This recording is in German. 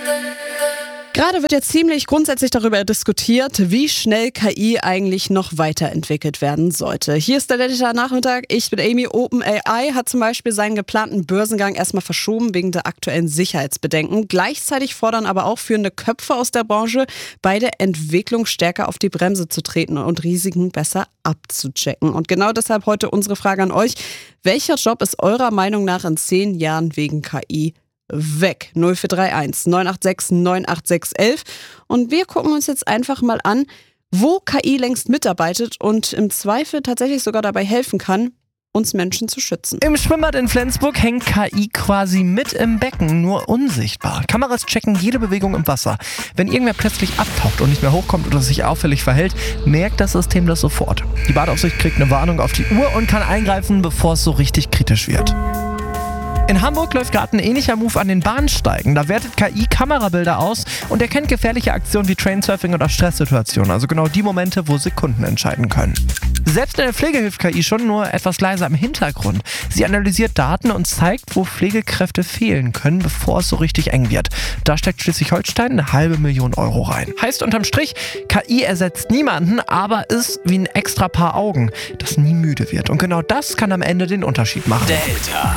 Gerade wird ja ziemlich grundsätzlich darüber diskutiert, wie schnell KI eigentlich noch weiterentwickelt werden sollte. Hier ist der Ländliche Nachmittag. Ich bin Amy. OpenAI hat zum Beispiel seinen geplanten Börsengang erstmal verschoben wegen der aktuellen Sicherheitsbedenken. Gleichzeitig fordern aber auch führende Köpfe aus der Branche, bei der Entwicklung stärker auf die Bremse zu treten und Risiken besser abzuchecken. Und genau deshalb heute unsere Frage an euch. Welcher Job ist eurer Meinung nach in 10 Jahren wegen KI weg? 0431 986 98611. Und wir gucken uns jetzt einfach mal an, wo KI längst mitarbeitet und im Zweifel tatsächlich sogar dabei helfen kann, uns Menschen zu schützen. Im Schwimmbad in Flensburg hängt KI quasi mit im Becken, nur unsichtbar. Kameras checken jede Bewegung im Wasser. Wenn irgendwer plötzlich abtaucht und nicht mehr hochkommt oder sich auffällig verhält, merkt das System das sofort. Die Badeaufsicht kriegt eine Warnung auf die Uhr und kann eingreifen, bevor es so richtig kritisch wird. In Hamburg läuft gerade ein ähnlicher Move an den Bahnsteigen. Da wertet KI Kamerabilder aus und erkennt gefährliche Aktionen wie Trainsurfing oder Stresssituationen. Also genau die Momente, wo Sekunden entscheiden können. Selbst in der Pflege hilft KI schon, nur etwas leiser im Hintergrund. Sie analysiert Daten und zeigt, wo Pflegekräfte fehlen können, bevor es so richtig eng wird. Da steckt Schleswig-Holstein 500.000 Euro rein. Heißt unterm Strich, KI ersetzt niemanden, aber ist wie ein extra Paar Augen, das nie müde wird. Und genau das kann am Ende den Unterschied machen. Delta.